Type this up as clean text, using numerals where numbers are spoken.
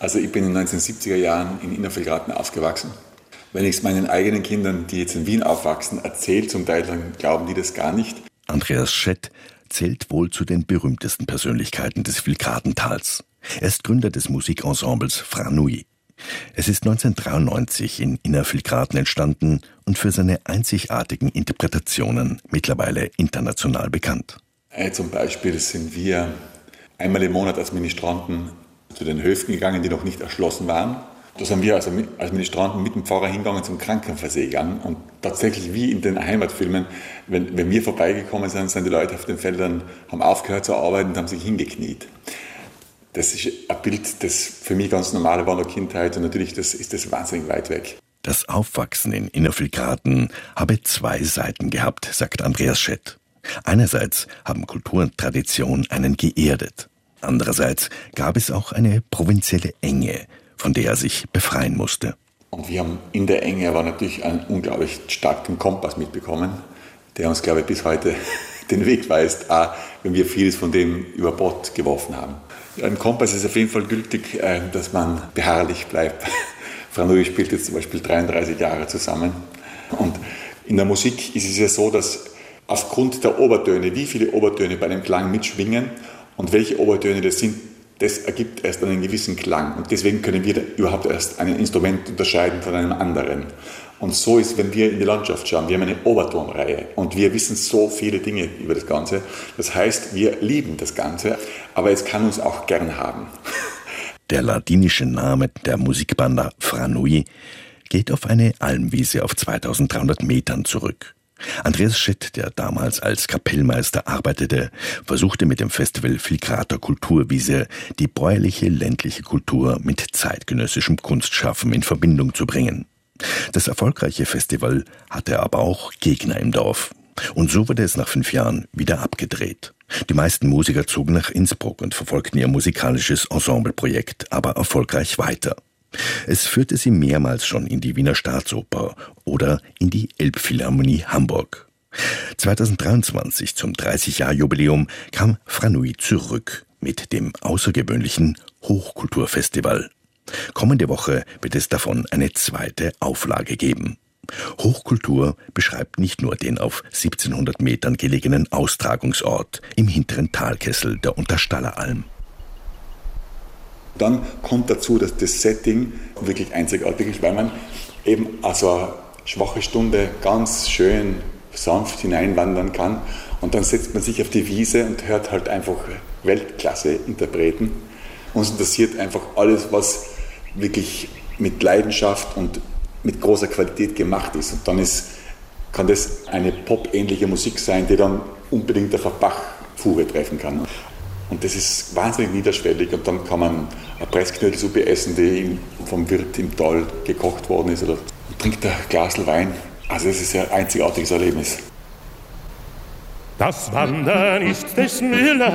Also ich bin in den 1970er Jahren in Innervillgraten aufgewachsen. Wenn ich es meinen eigenen Kindern, die jetzt in Wien aufwachsen, erzähle zum Teil, dann glauben die das gar nicht. Andreas Schett zählt wohl zu den berühmtesten Persönlichkeiten des Villgratentals. Er ist Gründer des Musikensembles Franui. Es ist 1993 in Innervillgraten entstanden und für seine einzigartigen Interpretationen mittlerweile international bekannt. Zum Beispiel sind wir einmal im Monat als Ministranten zu den Höfen gegangen, die noch nicht erschlossen waren. Da sind wir als Ministranten mit dem Pfarrer hingegangen zum Krankenversieger gegangen. Und tatsächlich wie in den Heimatfilmen, wenn wir vorbeigekommen sind, sind die Leute auf den Feldern, haben aufgehört zu arbeiten und haben sich hingekniet. Das ist ein Bild, das für mich ganz normal war in der Kindheit und natürlich ist das wahnsinnig weit weg. Das Aufwachsen in Innervillgraten habe zwei Seiten gehabt, sagt Andreas Schett. Einerseits haben Kultur und Tradition einen geerdet. Andererseits gab es auch eine provinzielle Enge, von der er sich befreien musste. Und wir haben in der Enge aber natürlich einen unglaublich starken Kompass mitbekommen, der uns, glaube ich, bis heute den Weg weist, auch wenn wir vieles von dem über Bord geworfen haben. Ein Kompass ist auf jeden Fall gültig, dass man beharrlich bleibt. Franui spielt jetzt zum Beispiel 33 Jahre zusammen. Und in der Musik ist es ja so, dass aufgrund der Obertöne, wie viele Obertöne bei einem Klang mitschwingen und welche Obertöne das sind, das ergibt erst einen gewissen Klang. Und deswegen können wir überhaupt erst ein Instrument unterscheiden von einem anderen. Und so ist, wenn wir in die Landschaft schauen, wir haben eine Obertonreihe und wir wissen so viele Dinge über das Ganze. Das heißt, wir lieben das Ganze, aber es kann uns auch gern haben. Der ladinische Name der Musikbanda Franui geht auf eine Almwiese auf 2300 Metern zurück. Andreas Schett, der damals als Kapellmeister arbeitete, versuchte mit dem Festival Villgrater Kulturwiese die bäuerliche ländliche Kultur mit zeitgenössischem Kunstschaffen in Verbindung zu bringen. Das erfolgreiche Festival hatte aber auch Gegner im Dorf. Und so wurde es nach 5 Jahren wieder abgedreht. Die meisten Musiker zogen nach Innsbruck und verfolgten ihr musikalisches Ensembleprojekt aber erfolgreich weiter. Es führte sie mehrmals schon in die Wiener Staatsoper oder in die Elbphilharmonie Hamburg. 2023 zum 30-Jahr-Jubiläum kam Franui zurück mit dem außergewöhnlichen Hochkulturfestival. Kommende Woche wird es davon eine zweite Auflage geben. Hochkultur beschreibt nicht nur den auf 1700 Metern gelegenen Austragungsort im hinteren Talkessel der Unterstalleralm. Dann kommt dazu, dass das Setting wirklich einzigartig ist, weil man eben also eine schwache Stunde ganz schön sanft hineinwandern kann. Und dann setzt man sich auf die Wiese und hört halt einfach Weltklasse-Interpreten. Uns interessiert einfach alles, was wirklich mit Leidenschaft und mit großer Qualität gemacht ist. Und dann kann das eine pop-ähnliche Musik sein, die dann unbedingt auf eine Bach-Fuge treffen kann. Und das ist wahnsinnig niederschwellig und dann kann man eine Pressknödelsuppe essen, die vom Wirt im Tal gekocht worden ist oder trinkt ein Glas Wein. Also das ist ein einzigartiges Erlebnis. Das Wandern ist des Müllers